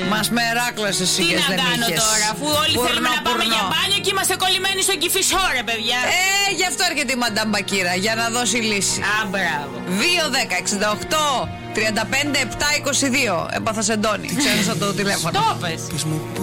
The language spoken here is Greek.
Μας μεράκλωσες εσύ. Τι να κάνω τώρα, αφού όλοι θέλουμε να πάμε για μπάνιο και είμαστε κολλημένοι στο Κηφισό, ρε παιδιά. Γι' αυτό έρχεται η Μαντάμ Μπακύρα, για να δώσει λύση. Α, μπράβο. 2-10-68-35-7-22. Έπαθα σεντόνι. Ξέρεις το τηλέφωνο. Το πες.